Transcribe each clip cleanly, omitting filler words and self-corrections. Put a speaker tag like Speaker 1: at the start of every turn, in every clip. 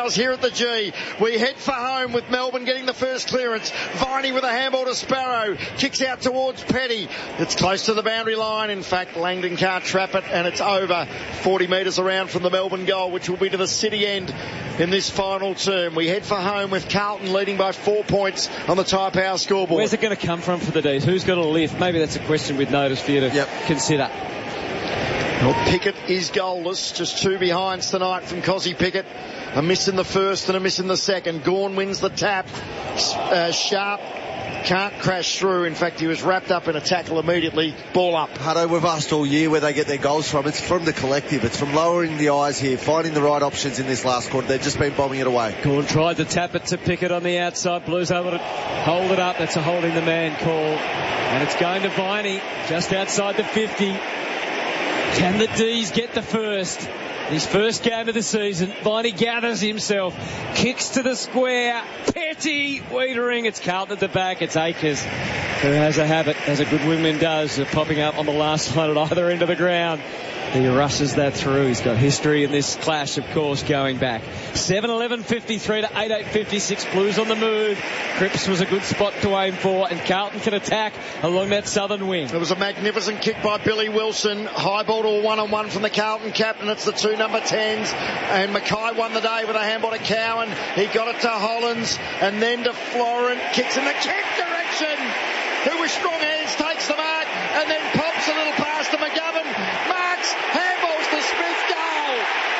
Speaker 1: $1,000 here at the G. We head for home with Melbourne getting the first clearance. Viney with a handball to Sparrow. Kicks out towards Petty. It's close to the boundary line. In fact, Langdon can't trap it, and it's over 40 metres around from the Melbourne goal, which will be to the City end in this final term. We head for home with Carlton leading by 4 points on the Tyre Power scoreboard.
Speaker 2: Where's it going to come from for the D's? Who's got a lift? Maybe that's a question we'd notice for you to consider.
Speaker 1: Well, Pickett is goalless, just 2 behinds tonight from Cozzy Pickett. A miss in the first and a miss in the second. Gawn wins the tap. Sharp can't crash through. In fact, he was wrapped up in a tackle immediately. Ball up.
Speaker 3: Hutto, we've asked all year where they get their goals from. It's from the collective. It's from lowering the eyes here, finding the right options in this last quarter. They've just been bombing it away.
Speaker 2: Gawn tried to tap it to Pickett on the outside. Blues able to hold it up. That's a holding the man call. And it's going to Viney just outside the 50. Can the D's get the first? His first game of the season. Viney gathers himself. Kicks to the square. Petty Wiedering. It's Carlton at the back. It's Akers, who has a habit, as a good wingman does, of popping up on the last line at either end of the ground. He rushes that through. He's got history in this clash, of course, going back. 7:11:53 to 8:8:56. Blues on the move. Cripps was a good spot to aim for, and Carlton can attack along that southern wing.
Speaker 1: It was a magnificent kick by Billy Wilson. High ball to a one-on-one from the Carlton captain. It's the 2 number 10s. And Mackay won the day with a handball to Cowan. He got it to Hollins, and then to Florent. Kicks in the kick direction. Who with strong hands takes the mark, and then pops a little pass to McGovern. Marks, handballs to Smith, goal.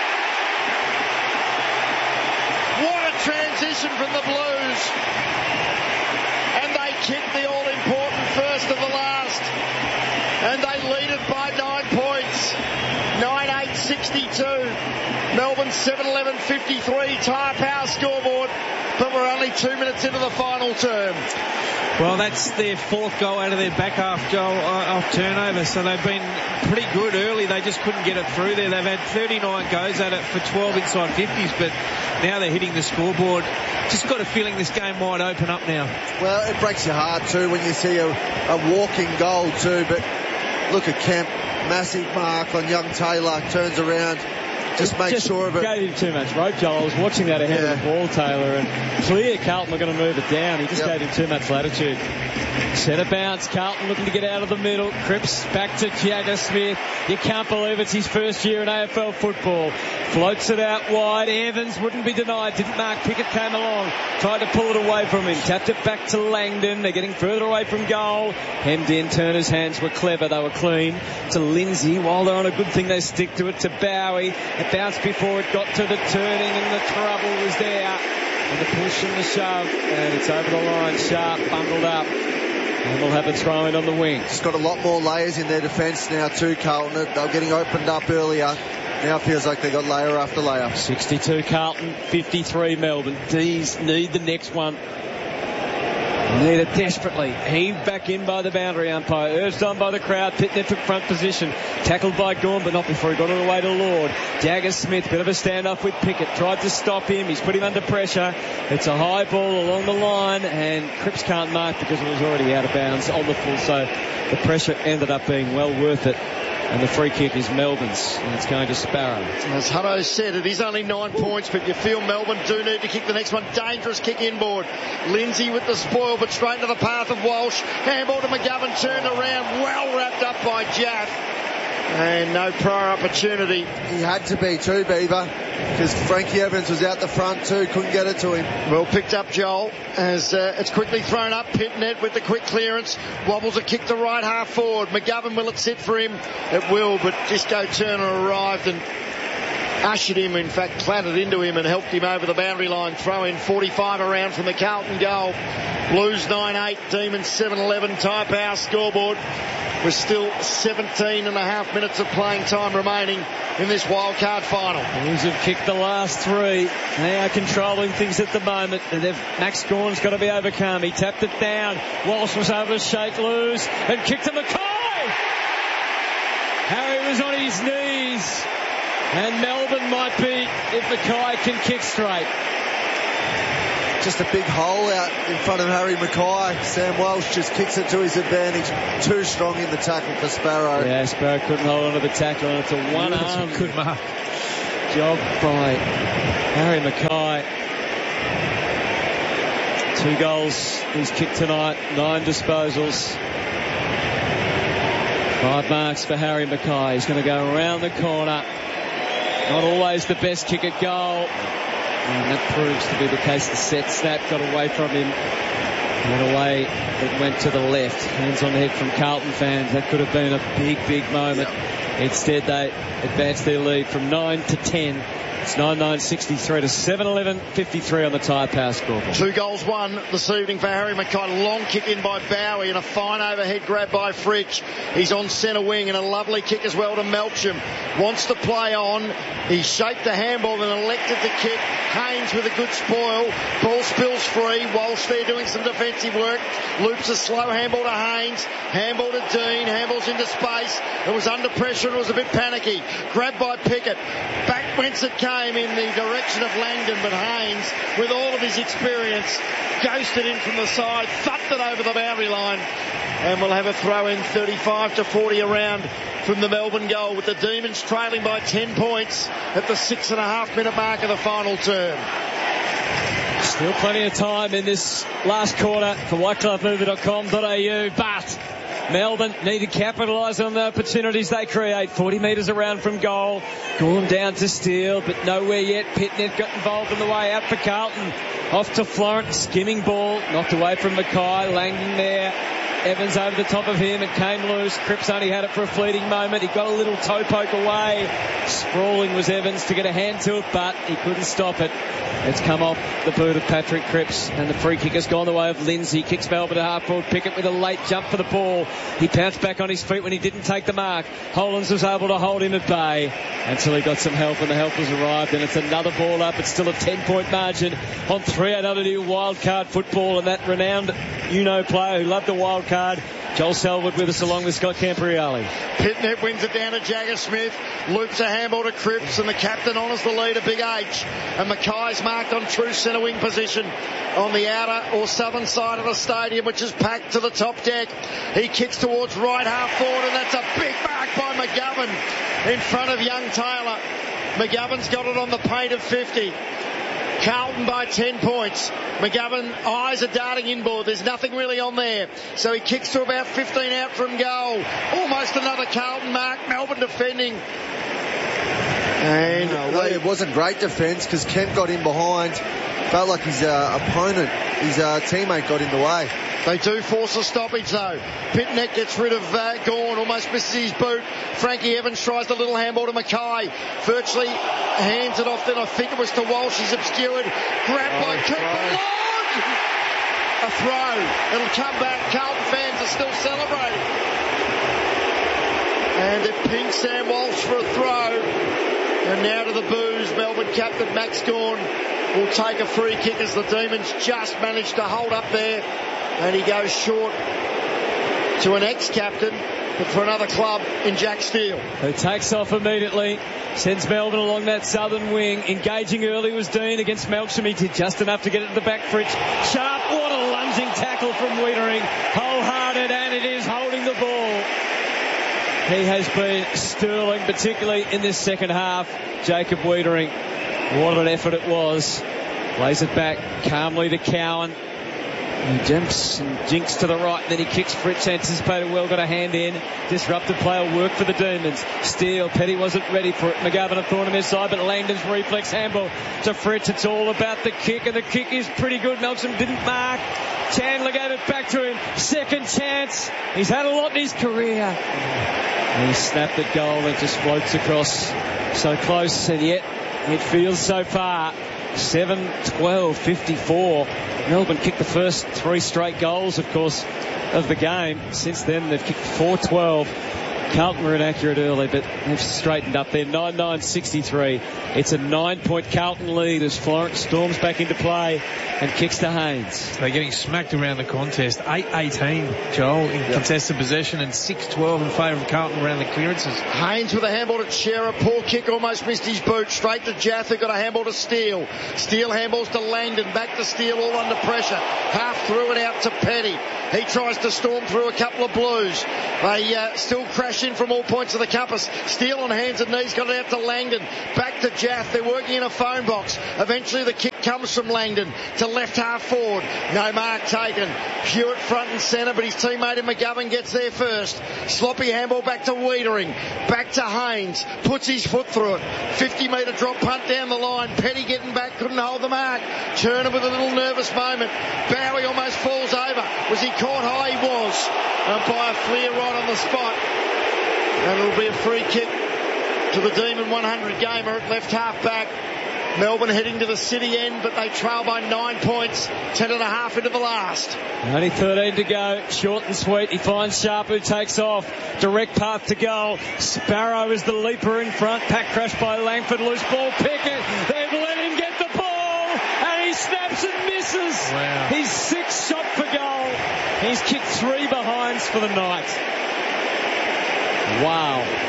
Speaker 1: What a transition from the Blues. And they kick the all-important first of the last. And they lead it by 9 points. 9-8-62. Melbourne 7-11-53. Tyre Power scoreboard. But we're only 2 minutes into the final term.
Speaker 4: Well, that's their 4th goal out of their back half, Joel, off turnover. So they've been pretty good early. They just couldn't get it through there. They've had 39 goes at it for 12 inside 50s, but now they're hitting the scoreboard. Just got a feeling this game might open up now.
Speaker 3: Well, it breaks your heart too when you see a walking goal too, but look at Kemp. Massive mark on young Taylor. Turns around. Just make sure of it.
Speaker 2: Gave him too much rope, Joel. I was watching that ahead of the ball, Taylor, and clear Carlton were going to move it down. He just gave him too much latitude. Centre bounce. Carlton looking to get out of the middle. Cripps back to Jagger Smith. You can't believe it's his first year in AFL football. Floats it out wide. Evans wouldn't be denied. Didn't mark. Pickett came along. Tried to pull it away from him. Tapped it back to Langdon. They're getting further away from goal. Hemmed in. Turner's hands were clever. They were clean. To Lindsay. While they're on a good thing, they stick to it. To Bowie. It bounced before it got to the turning, and the trouble was there. And the push and the shove. And it's over the line. Sharp bundled up. And we'll have a throw in on the wing.
Speaker 3: It's got a lot more layers in their defence now too, Carlton. They were getting opened up earlier. Now it feels like they've got layer after layer.
Speaker 2: 62 Carlton, 53 Melbourne. D's need the next one. Need it desperately. Heaved back in by the boundary umpire. Urged on by the crowd. Pitner took front position. Tackled by Gawn, but not before he got it away to Lord. Jagger Smith, bit of a standoff with Pickett. Tried to stop him. He's put him under pressure. It's a high ball along the line, and Cripps can't mark because it was already out of bounds on the full. So the pressure ended up being well worth it. And the free kick is Melbourne's, and it's going to Sparrow.
Speaker 1: As Hutto said, it is only 9 points, but you feel Melbourne do need to kick the next one. Dangerous kick inboard. Lindsay with the spoil, but straight into the path of Walsh. Handball to McGovern, turned around, well wrapped up by Jaff. And no prior opportunity.
Speaker 3: He had to be too, Beaver, because Frankie Evans was out the front too, couldn't get it to him.
Speaker 1: Well picked up, Joel, as it's quickly thrown up. Pitnet with the quick clearance. Wobbles a kick to right half forward. McGovern, will it sit for him? It will, but Disco Turner arrived and ushered him, in fact clattered into him and helped him over the boundary line. Throw in 45 around from the Carlton goal. Blues 9-8, Demons 7-11. Tyre Power scoreboard. With still 17 and a half minutes of playing time remaining in this wildcard final.
Speaker 2: Blues have kicked the last 3. They are controlling things at the moment. Max Gawn's got to be overcome. He tapped it down. Walsh was able to shake loose and kicked to Mackay. Harry was on his knees. And Melbourne might be if Mackay can kick straight.
Speaker 3: Just a big hole out in front of Harry Mackay. Sam Walsh just kicks it to his advantage. Too strong in the tackle for Sparrow.
Speaker 2: Yeah, Sparrow couldn't hold on to the tackle, and it's a one-arm
Speaker 4: good mark
Speaker 2: job by Harry Mackay. 2 goals he's kicked tonight, 9 disposals. 5 marks for Harry Mackay. He's going to go around the corner. Not always the best kick at goal. And that proves to be the case. The set snap got away from him. And away it went to the left. Hands on the head from Carlton fans. That could have been a big, big moment. Instead, they advanced their lead from 9 to 10. It's 9-9-63 to 7-11-53 on the Tyre Power scoreboard.
Speaker 1: 2 goals won this evening for Harry Mackay. Long kick in by Bowie and a fine overhead grab by Fritsch. He's on centre wing and a lovely kick as well to Melksham. Wants to play on. He shaped the handball and elected to kick. Haynes with a good spoil. Ball spills free. Walsh there doing some defensive work. Loops a slow handball to Haynes. Handball to Dean. Handballs into space. It was under pressure and it was a bit panicky. Grabbed by Pickett. Back whence it came in the direction of Langdon, but Haynes, with all of his experience, ghosted in from the side, thumped it over the boundary line, and we'll have a throw in 35-40 around from the Melbourne goal, with the Demons trailing by 10 points at the 6.5 minute mark of the final term.
Speaker 2: Still plenty of time in this last quarter for whitecloudmover.com.au, but Melbourne need to capitalise on the opportunities they create. 40 metres around from goal. Gorham down to Steele, but nowhere yet. Pitnet got involved on the way out for Carlton. Off to Florent, skimming ball, knocked away from Mackay. Langdon there. Evans over the top of him. It came loose. Cripps only had it for a fleeting moment. He got a little toe poke away. Sprawling was Evans to get a hand to it, but he couldn't stop it. It's come off the boot of Patrick Cripps, and the free kick has gone the way of Lindsay. Kicks Melbourne to half forward. Pickett with a late jump for the ball. He pounced back on his feet when he didn't take the mark. Hollands was able to hold him at bay until he got some help, and the help was arrived, and it's another ball up. It's still a 10-point margin on 3AW wildcard football, and that renowned player who loved the wildcard, Joel Selwood, with us along with Scott Campriali.
Speaker 1: Pitnet wins it down to Jagger Smith, loops a handball to Cripps, and the captain honours the leader, Big H. And Mackay's marked on true centre wing position on the outer or southern side of the stadium, which is packed to the top deck. He kicks towards right half forward, and that's a big mark by McGovern in front of young Taylor. McGovern's got it on the paint of 50. Carlton by 10 points. McGovern, eyes are darting inboard. There's nothing really on there. So he kicks to about 15 out from goal. Almost another Carlton mark. Melbourne defending. And
Speaker 3: it wasn't great defence because Kemp got in behind. Felt like his opponent, his teammate got in the way.
Speaker 1: They do force a stoppage though. Pitnet gets rid of Gawn, almost misses his boot. Frankie Evans tries the little handball to Mackay. Virtually hands it off, then I think it was to Walsh. He's obscured. Grabbed by Cooper. A throw. It'll come back. Carlton fans are still celebrating. And they ping Sam Walsh for a throw. And now to the boos. Melbourne captain Max Gawn will take a free kick as the Demons just managed to hold up there. And he goes short to an ex-captain, but for another club in Jack Steele.
Speaker 2: Who takes off immediately, sends Melbourne along that southern wing. Engaging early was Dean against Melksham. He did just enough to get it to the back fridge. Sharp, what a lunging tackle from Wiedering. Wholehearted, and it is holding the ball. He has been sterling, particularly in this second half. Jacob Wiedering, what an effort it was. Lays it back calmly to Cowan. He jumps and jinks to the right, and then he kicks. Fritz anticipated well, got a hand in. Disrupted play will work for the Demons. Steele, Petty wasn't ready for it. McGovern and Thorne on his side, but Langdon's reflex handball to Fritz. It's all about the kick, and the kick is pretty good. Melksham didn't mark. Chandler gave it back to him. Second chance. He's had a lot in his career. And he snapped at goal and just floats across. So close, and yet it feels so far. 7-12-54. Melbourne kicked the first 3 straight goals, of course, of the game. Since then, they've kicked 4-12. Carlton were inaccurate early, but they've straightened up there. 9-9-63. It's a 9-point Carlton lead as Florence storms back into play and kicks to Haynes.
Speaker 4: They're getting smacked around the contest. 8-18, Joel, in contested possession, and 6-12 in favour of Carlton around the clearances.
Speaker 1: Haynes with a handball to Chera. Poor kick, almost missed his boot. Straight to Jather, got a handball to Steele. Steele handballs to Langdon. Back to Steele, all under pressure. Half threw it out to Petty. He tries to storm through a couple of Blues. They still crash in from all points of the compass. Steele on hands and knees, got it out to Langdon. Back to Jaff. They're working in a phone box. Eventually the kick comes from Langdon to left half forward. No mark taken. Hewitt front and centre, but his teammate in McGovern gets there first. Sloppy handball back to Wiedering. Back to Haynes. Puts his foot through it. 50-metre drop punt down the line. Petty getting back, couldn't hold the mark. Turner with a little nervous moment. Bowie almost falls over. Was he caught high? He was. Umpire Fleer right on the spot. And it'll be a free kick to the Demon 100 gamer at left half back. Melbourne heading to the city end, but they trail by 9 points, 10.5 into the last.
Speaker 2: Only 13 to go. Short and sweet. He finds Sharp, who takes off. Direct path to goal. Sparrow is the leaper in front. Pack crushed by Langford. Loose ball. Pickett. They've let him get the ball. And he snaps and misses.
Speaker 4: Wow.
Speaker 2: He's 6 shot for goal. He's kicked 3 behinds for the night. Wow.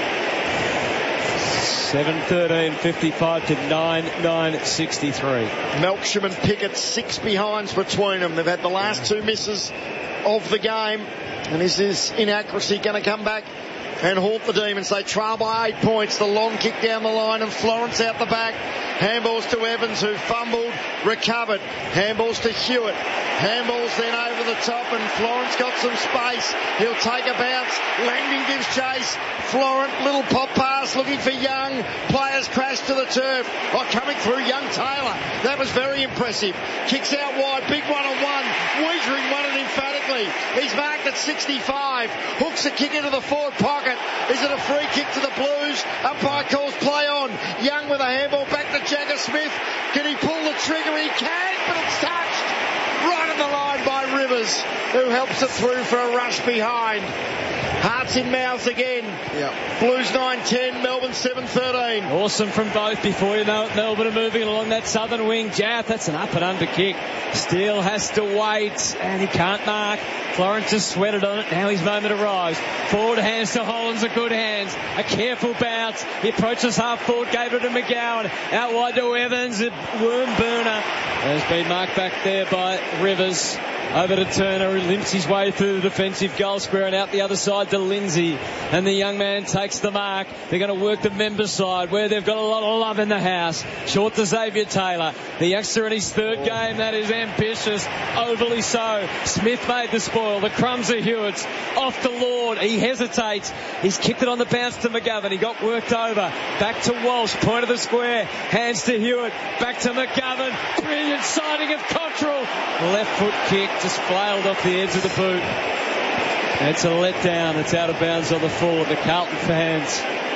Speaker 2: 7-13, 55 to 9-9, 63.
Speaker 1: Melksham and Pickett 6 behinds between them. They've had the last 2 misses of the game. And is this inaccuracy going to come back and haunt the Demons? They trail by 8 points. The long kick down the line and Florence out the back. Handballs to Evans, who fumbled, recovered. Handballs to Hewitt. Handballs then over the top, and Florence got some space. He'll take a bounce. Langdon gives chase. Florent, little pop pass, looking for Young. Players crash to the turf. Oh, coming through, Young Taylor. That was very impressive. Kicks out wide, big one-on-one. Wiedering won it emphatically. He's marked at 65. Hooks a kick into the forward pocket. Is it a free kick to the Blues? Umpire calls play on. Young with a handball back to Jagger Smith. Can he pull the trigger? He can, but it's touched. Right on the line by Rivers, who helps it through for a rush behind. Hearts in mouths again.
Speaker 3: Yep.
Speaker 1: Blues 9-10, Melbourne 7-13.
Speaker 2: Awesome from both. Before you know it, Melbourne are moving along that southern wing. Jath, that's an up and under kick. Steele has to wait, and he can't mark. Florence has sweated on it. Now his moment arrives. Forward hands to Hollands, a good hands. A careful bounce. He approaches half forward, gave it to McGowan. Out wide to Evans. A worm burner has been marked back there by Rivers. Over to Turner, who limps his way through the defensive goal square, and out the other side to Lindsay. And the young man takes the mark. They're going to work the member side, where they've got a lot of love in the house. Short to Xavier Taylor. The youngster in his 3rd game. That is ambitious. Overly so. Smith made the spoil. The crumbs are Hewitt's. Off to Lord. He hesitates. He's kicked it on the bounce to McGovern. He got worked over. Back to Walsh. Point of the square. Hands to Hewitt. Back to McGovern. Brilliant sighting of Cottrell. Left foot kick. Just flailed off the edge of the boot. And it's a letdown. It's out of bounds on the full. The Carlton fans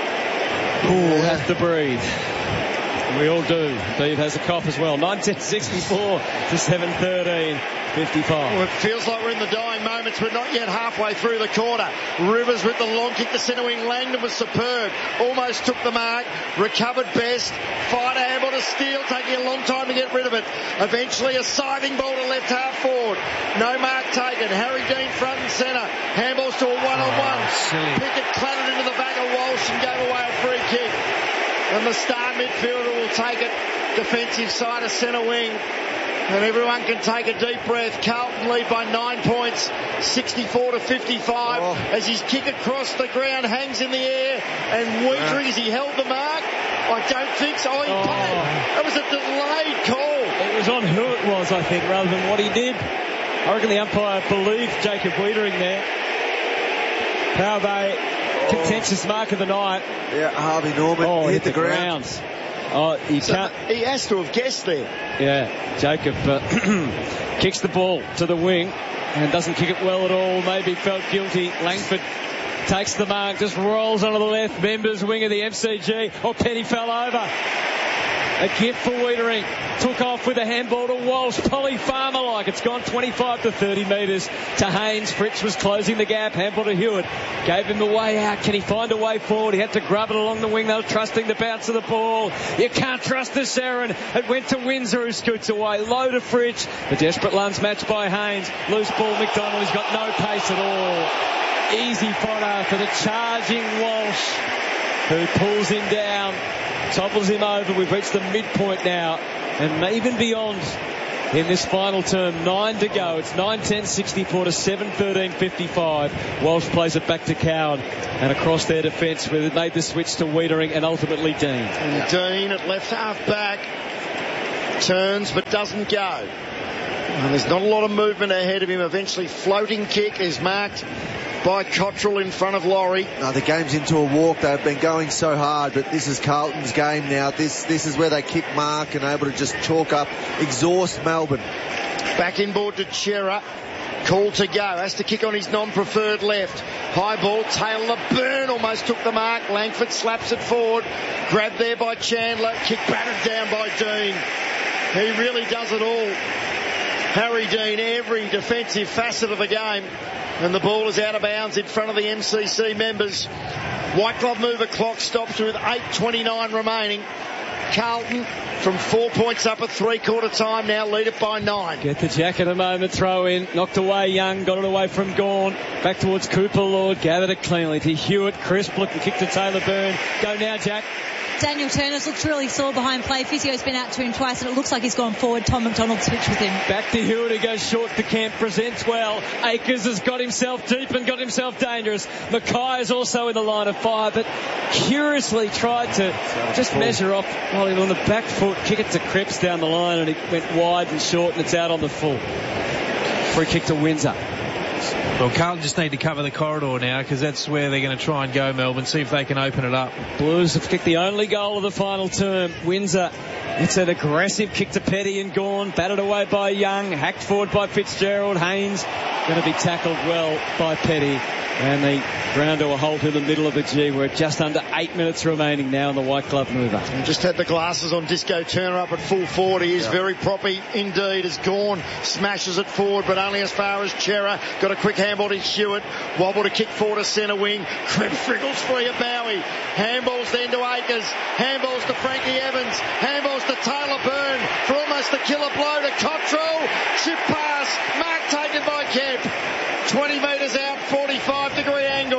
Speaker 2: have to breathe. We all do. Beav has a cough as well. 1964 to 7-13. 55.
Speaker 1: Well, it feels like we're in the dying moments. We're not yet halfway through the quarter. Rivers with the long kick to centre wing. Langdon was superb. Almost took the mark. Recovered best. Fired a handball to Steele, taking a long time to get rid of it. Eventually a scything ball to left half forward. No mark taken. Harry Dean front and centre. Handballs to a one-on-one. Pickett clattered into the back of Walsh and gave away a free kick. And the star midfielder will take it. Defensive side of centre wing. And everyone can take a deep breath. Carlton lead by 9 points, 64 to 55, as his kick across the ground hangs in the air. And Wiedering, as he held the mark, I don't think so. He played. That was a delayed call.
Speaker 2: It was on who it was, I think, rather than what he did. I reckon the umpire believed Jacob Wiedering there. Power Bay, contentious mark of the night.
Speaker 3: Yeah, Harvey Norman hit the ground.
Speaker 2: Oh, you can't.
Speaker 1: He has to have guessed there.
Speaker 2: Yeah, Jacob kicks the ball to the wing and doesn't kick it well at all. Maybe felt guilty. Langford takes the mark, just rolls onto the left. Members wing of the MCG. Oh, Penny fell over. A gift for Wiedering. Took off with a handball to Walsh. Polly Farmer-like. It's gone 25 to 30 metres to Haynes. Fritsch was closing the gap. Handball to Hewitt. Gave him the way out. Can he find a way forward? He had to grab it along the wing. They were trusting the bounce of the ball. You can't trust this, Aaron. It went to Windsor, who scoots away. Low to Fritsch. The desperate lunge matched by Haynes. Loose ball, McDonald. He's got no pace at all. Easy fodder for the charging Walsh, who pulls him down. Topples him over. We've reached the midpoint now, and even beyond in this final term. 9 to go. It's 9-10-64 to 7-13-55. Walsh plays it back to Cowan and across their defence, where they made the switch to Wiedering and ultimately Dean.
Speaker 1: And Dean at left half back. turns but doesn't go. And there's not a lot of movement ahead of him. Eventually, floating kick is marked by Cottrell in front of Laurie.
Speaker 3: No, the game's into a walk. They've been going so hard, but this is Carlton's game now. This is where they kick mark and able to just chalk up, exhaust Melbourne.
Speaker 1: Back inboard to Chera. Call to go. Has to kick on his non-preferred left. High ball. Taylor Burn almost took the mark. Langford slaps it forward. Grabbed there by Chandler. Kick battered down by Dean. He really does it all. Harry Dean, every defensive facet of the game. And the ball is out of bounds in front of the MCC members. White glove mover clock stops with 8:29 remaining. Carlton from 4 points up at three-quarter time now, lead it by 9.
Speaker 2: Get the jacket a moment, throw in, knocked away Young, got it away from Gawn, back towards Cooper Lord, gathered it cleanly to Hewitt, crisp looking kick to Taylor Byrne. Go now, Jack.
Speaker 5: Daniel Turner's looks really sore behind play. Physio's been out to him twice and it looks like he's gone forward. Tom McDonald switched with him.
Speaker 2: Back to Hewitt, who goes short to Kemp, presents well. Akers has got himself deep and got himself dangerous. Mackay is also in the line of fire, but curiously tried to just measure off while he was on the back foot, kick it to Cripps down the line, and it went wide and short, and it's out on the full. Free kick to Windsor.
Speaker 4: Well, Carlton just need to cover the corridor now because that's where they're going to try and go, Melbourne, see if they can open it up.
Speaker 2: Blues have kicked the only goal of the final term. Windsor, it's an aggressive kick to Petty and Gawn, batted away by Young, hacked forward by Fitzgerald. Haynes going to be tackled well by Petty. And they ground to a halt in the middle of the G. We're just under 8 minutes remaining now in the white glove mover.
Speaker 1: Just had the glasses on Disco Turner up at full 40. He's very proppy indeed as Gawn smashes it forward, but only as far as Chera. Got a quick handball to Hewitt. Wobble to kick forward to centre wing. Cripps friggles free of Bowie. Handballs then to Akers. Handballs to Frankie Evans. Handballs to Taylor Byrne for almost the killer blow to Cottrell. Chip pass. Mark taken by Kemp. 20 metres out, 45-degree angle.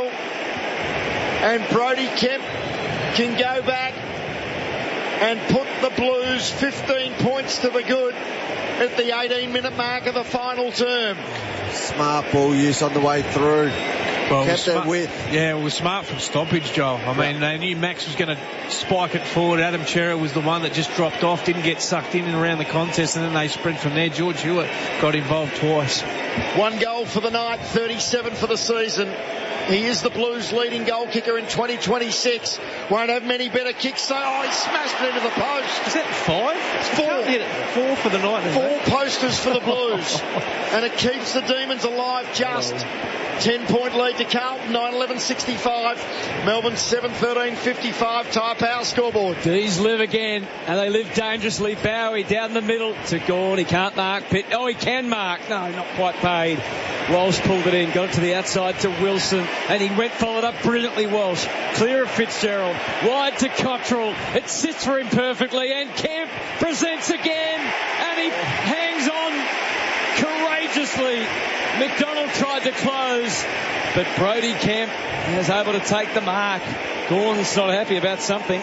Speaker 1: And Brody Kemp can go back and put the Blues 15 points to the good at the 18-minute mark of the final term.
Speaker 3: Smart ball use on the way through.
Speaker 4: Well,
Speaker 3: kept their width.
Speaker 4: Yeah, it was smart from stoppage, Joel. I mean, they knew Max was going to spike it forward. Adam Chera was the one that just dropped off, didn't get sucked in and around the contest, and then they spread from there. George Hewitt got involved twice.
Speaker 1: 1 goal for the night, 37 for the season. He is the Blues' leading goal kicker in 2026. Won't have many better kicks. So, he smashed it into the post.
Speaker 4: Is that 5?
Speaker 1: It's 4.
Speaker 4: Hit it. 4 for the night.
Speaker 1: 4 posters for the Blues. And it keeps the Demons alive just. 10-point lead to Carlton, 9-11-65. Melbourne 7-13-55. Tyre Power scoreboard.
Speaker 2: These live again, and they live dangerously. Bowie down the middle to Gawn. He can't mark. Pitt. Oh, he can mark. No, not quite paid. Walsh pulled it in, got it to the outside to Wilson, and he followed up brilliantly, Walsh. Clear of Fitzgerald. Wide to Cottrell. It sits for him perfectly, and Kemp presents again, and he hangs on courageously. McDonald tried to close, but Brody Kemp is able to take the mark. Gawn's not happy about something.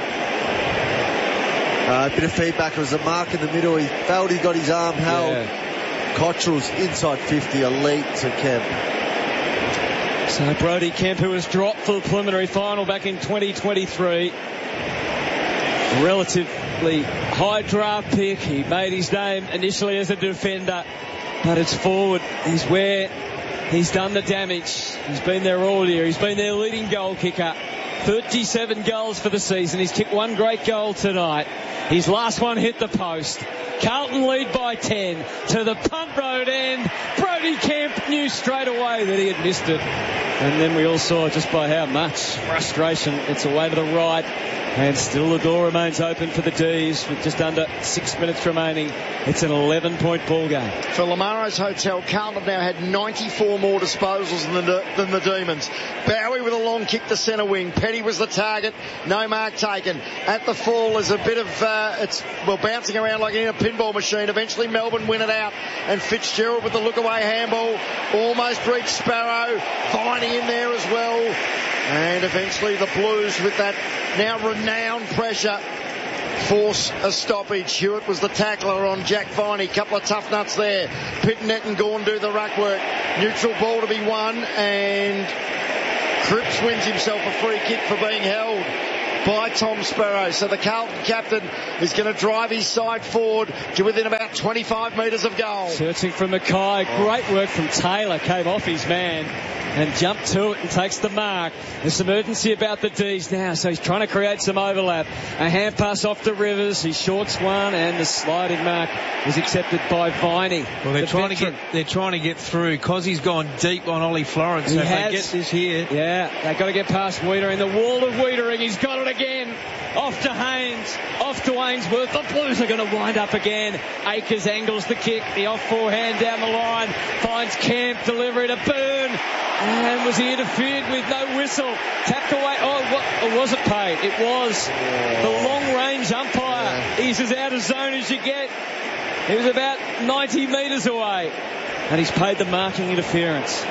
Speaker 3: A bit of feedback. It was a mark in the middle. He felt he got his arm held.
Speaker 2: Yeah.
Speaker 3: Cottrell's inside 50, elite to Kemp.
Speaker 2: So Brody Kemp, who was dropped for the preliminary final back in 2023. Relatively high draft pick. He made his name initially as a defender, but it's forward. He's where he's done the damage. He's been there all year. He's been their leading goal kicker. 37 goals for the season. He's kicked 1 great goal tonight. His last one hit the post. Carlton lead by 10 to the punt road end. Brody Kemp knew straight away that he had missed it. And then we all saw just by how much frustration it's away to the right. And still the door remains open for the D's with just under 6 minutes remaining. It's an 11-point ball game.
Speaker 1: For Lamaro's Hotel, Carlton have now had 94 more disposals than the Demons. Bowie with a long kick to centre wing. Petty was the target. No mark taken. At the fall, there's a bit of, bouncing around like in a pinball machine. Eventually Melbourne win it out. And Fitzgerald with the look-away handball. Almost reached Sparrow. Viney in there as well. And eventually the Blues, with that now renowned pressure, force a stoppage. Hewitt was the tackler on Jack Viney. Couple of tough nuts there. Pittonet and Gawn do the ruck work. Neutral ball to be won, and Cripps wins himself a free kick for being held. by Tom Sparrow. So the Carlton captain is going to drive his side forward to within about 25 metres of goal.
Speaker 2: Searching for Mackay. Great work from Taylor. Came off his man and jumped to it and takes the mark. There's some urgency about the D's now, so he's trying to create some overlap. A hand pass off to Rivers. He shorts one, and the sliding mark is accepted by Viney.
Speaker 4: Well, they're trying to get through. Cozzy's gone deep on Ollie Florence. So if they get this here.
Speaker 2: Yeah, they've got to get past Wiedering. The wall of Wiedering. He's got it again. Off to Haynes. Off to Ainsworth. The Blues are going to wind up again. Akers angles the kick. The off forehand down the line. Finds Camp. Delivery to Byrne. And was he interfered with? No whistle. Tapped away. Or was it paid? It was. The long-range umpire. He's as out of zone as you get. He was about 90 metres away. And he's paid the marking interference.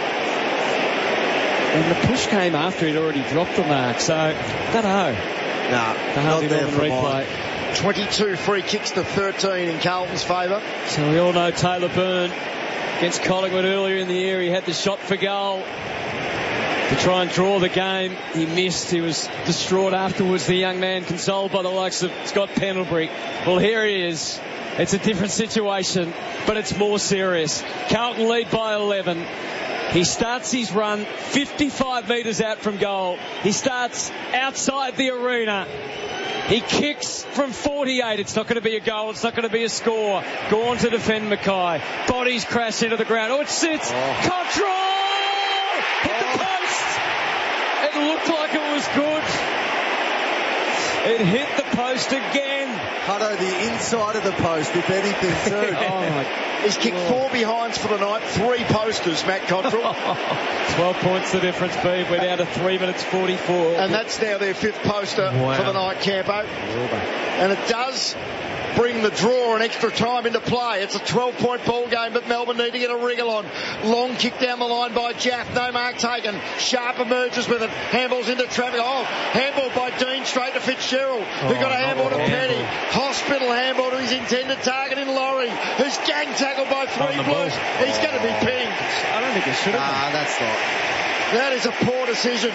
Speaker 2: And the push came after he'd already dropped the mark. So, don't know.
Speaker 3: No, not there for
Speaker 2: replay.
Speaker 1: 22 free kicks to 13 in Carlton's favour.
Speaker 2: So we all know Taylor Byrne against Collingwood earlier in the year. He had the shot for goal to try and draw the game. He missed. He was distraught afterwards, the young man, consoled by the likes of Scott Pendlebury. Well, here he is. It's a different situation, but it's more serious. Carlton lead by 11. He starts his run 55 metres out from goal. He starts outside the arena. He kicks from 48. It's not going to be a goal. It's not going to be a score. Gone to defend Mackay. Bodies crash into the ground. Oh, it sits. Control! Hit the post. It looked like it was good. It hit the post again.
Speaker 3: Hutto, the inside of the post, if anything, too.
Speaker 2: Oh, my.
Speaker 1: He's kicked 4 behinds for the night, 3 posters, Matt Cottrell.
Speaker 2: 12 points the difference, Beeb. We're down to 3 minutes 44.
Speaker 1: And that's now their 5th poster for the night, Campo. And it does bring the draw and extra time into play. It's a 12-point ball game, but Melbourne need to get a wriggle on. Long kick down the line by Jaff. No mark taken. Sharp emerges with it. Handballs into traffic. Oh, handball by Dean straight to Fitzgerald, who got a handball to Petty. Hospital handball to his intended target in Laurie, who's gang tackled by 3 Blues. He's going to be pinged.
Speaker 2: I don't think he should have.
Speaker 3: That's not.
Speaker 1: That is a poor decision.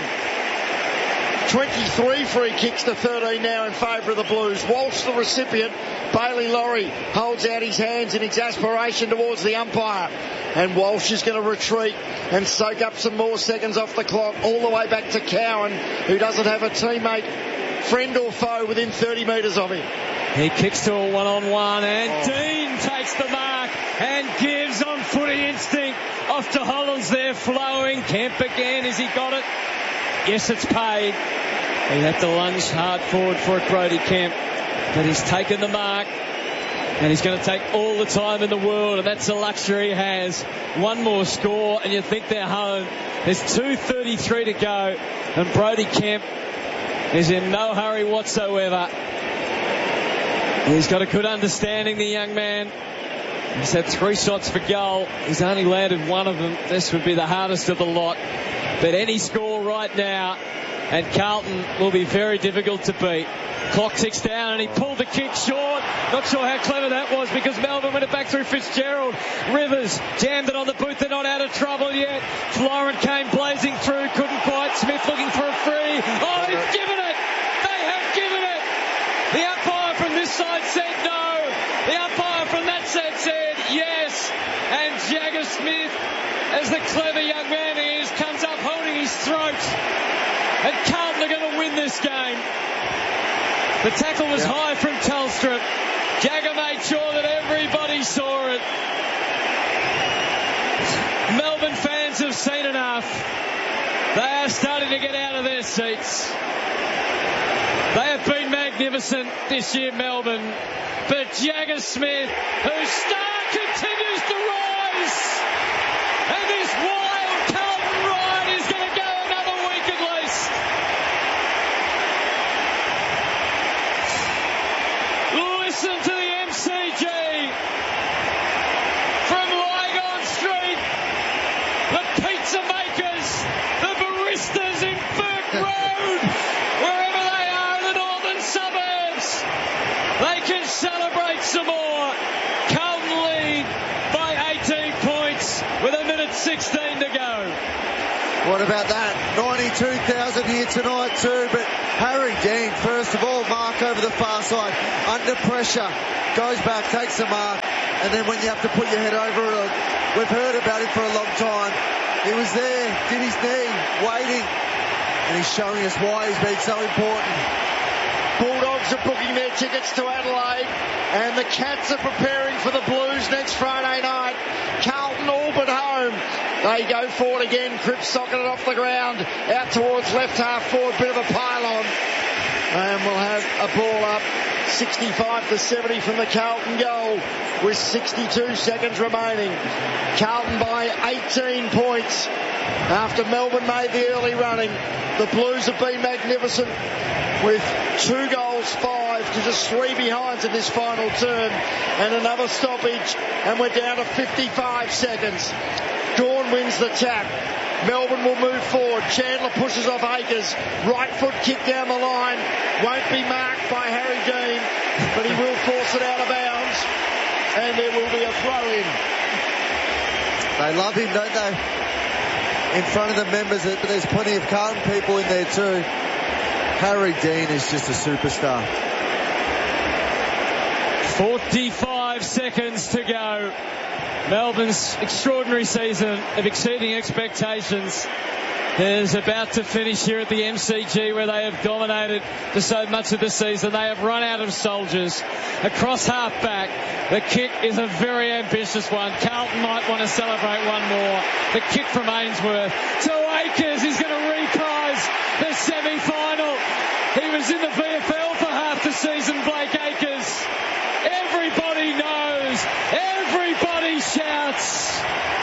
Speaker 1: 23 free kicks to 13 now in favour of the Blues. Walsh, the recipient. Bailey Laurie holds out his hands in exasperation towards the umpire. And Walsh is going to retreat and soak up some more seconds off the clock all the way back to Cowan, who doesn't have a teammate, friend or foe, within 30 metres of him.
Speaker 2: He kicks to a one-on-one, and Dean takes the mark and gives on footy instinct. Off to Hollands there, flowing. Kemp again. Has he got it? Yes, it's paid. He had to lunge hard forward for it, Brody Kemp. But he's taken the mark. And he's going to take all the time in the world, and that's a luxury he has. One more score, and you think they're home. There's 2:33 to go, and Brody Kemp is in no hurry whatsoever. He's got a good understanding, the young man. He's had 3 shots for goal. He's only landed 1 of them. This would be the hardest of the lot. But any score right now, and Carlton will be very difficult to beat. Clock ticks down, and he pulled the kick short. Not sure how clever that was, because Melbourne went it back through Fitzgerald. Rivers jammed it on the boot. They're not out of trouble yet. Florent came blazing through, couldn't quite. Smith looking for a free. Oh, he's given it. They have given it. The umpire from this side said no. The umpire from that side said yes. And Jagger Smith, as the clever young man he is, comes up holding his throat. And Carlton are going to win this game. The tackle was high from Telstra. Jagger made sure that everybody saw it. Melbourne fans have seen enough. They are starting to get out of their seats. They have been magnificent this year, Melbourne. But Jagger Smith, whose star continues to rise, and this wild Carlton ride is going to go another week at least. Listen to the MCG from Lygon Street. The pizza makers, the baristas in Burke Road, wherever they are in the northern suburbs, they can celebrate some more. Carlton lead by 18 points with 1:16 to go.
Speaker 3: What about that? 92,000 here tonight too, but Harry Dean, first of all, mark over the far side, under pressure, goes back, takes the mark, and then when you have to put your head over it, we've heard about him for a long time. He was there, did his knee, waiting, and he's showing us why he's been so important.
Speaker 1: Bulldogs are booking their tickets to Adelaide, and the Cats are preparing for the Blues next Friday night. Carlton all but home. They go forward again. Cripps socking it off the ground, out towards left half forward, bit of a pylon. And we'll have a ball up 65-70 from the Carlton goal with 62 seconds remaining. Carlton by 18 points after Melbourne made the early running. The Blues have been magnificent with 2 goals, 5 to just 3 behinds in this final term, and another stoppage, and we're down to 55 seconds. Gawn wins the tap. Melbourne will move forward. Chandler pushes off Akers. Right foot kick down the line. Won't be marked by Harry Dean, but he will force it out of bounds, and there will be a throw in.
Speaker 3: They love him, don't they? In front of the members, but there's plenty of Carlton people in there too. Harry Dean is just a superstar.
Speaker 2: 45 seconds to go. Melbourne's extraordinary season of exceeding expectations is about to finish here at the MCG, where they have dominated for so much of the season. They have run out of soldiers. Across half back, the kick is a very ambitious one. Carlton might want to celebrate one more. The kick from Ainsworth to Akers. He's going to reprise the semi-final. He was in the VFL for half the season, Blake Akers. Everybody knows. Everybody shouts.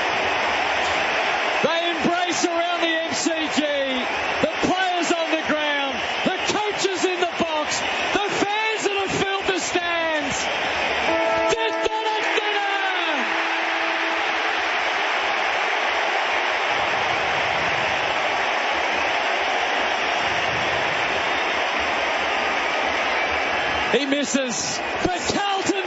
Speaker 2: They embrace around the MCG. The players on the ground. The coaches in the box. The fans that have filled the stands. He misses, but Carlton